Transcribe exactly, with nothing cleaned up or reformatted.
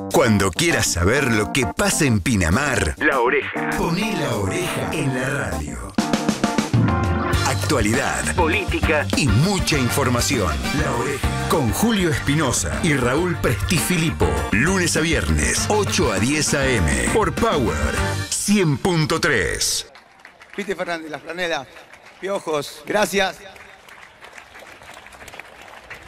Cuando quieras saber lo que pasa en Pinamar, La Oreja. Poné La Oreja en la radio. Actualidad, política y mucha información. La Oreja. Con Julio Espinosa y Raúl Prestifilipo. Lunes a viernes, ocho a diez a eme. Por Power cien punto tres. Piti Fernández, La Franela. Piojos, gracias.